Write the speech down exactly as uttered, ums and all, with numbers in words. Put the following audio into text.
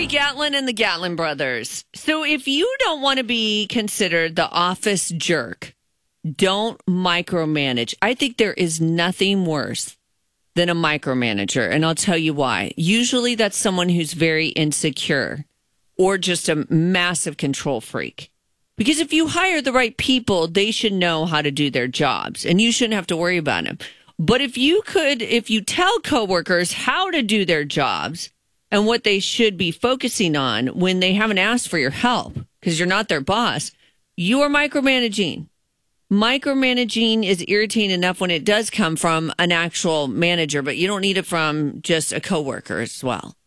Lori Gatlin and the Gatlin brothers. So if you don't want to be considered the office jerk, don't micromanage. I think there is nothing worse than a micromanager, and I'll tell you why. Usually that's someone who's very insecure or just a massive control freak. Because if you hire the right people, they should know how to do their jobs, and you shouldn't have to worry about them. But if you could, if you tell coworkers how to do their jobs and what they should be focusing on when they haven't asked for your help, because you're not their boss, you are micromanaging. Micromanaging is irritating enough when it does come from an actual manager, but you don't need it from just a coworker as well.